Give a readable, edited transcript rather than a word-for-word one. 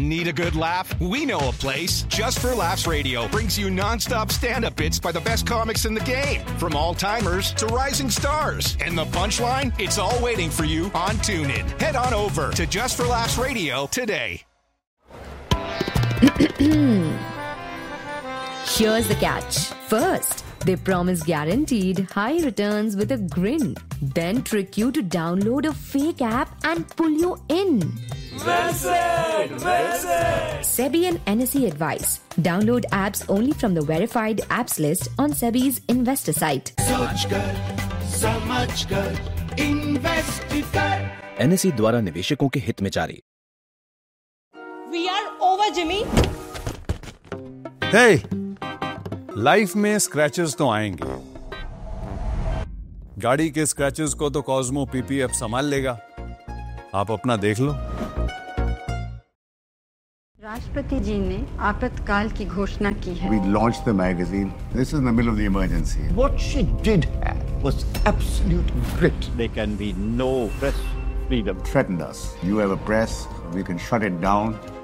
Need a good laugh? We know a place. Just for Laughs Radio brings you non-stop stand-up bits by the best comics in the game. From all-timers to rising stars. And the punchline? It's all waiting for you on TuneIn. Head on over to Just for Laughs Radio today. Here's the catch. First, they promise guaranteed high returns with a grin. Then trick you to download a fake app and pull you in. Well said, well said. SEBI and NSE advice. Download apps only from the verified apps list on SEBI's investor site. So much good. Invested good. NSE द्वारा निवेशकों के हित में जारी. We are over, Jimmy. Hey! Life में scratches तो आएंगे. गाड़ी के स्क्रैचेस को तो कॉस्मो पीपीएफ संभाल लेगा. आप अपना देख लो. राष्ट्रपति जी ने आपातकाल की घोषणा की है. We launched the magazine. This is in the middle of the emergency. What she did have was absolute grit. There can be no press freedom. Threatened us. You have a press, we can shut it down.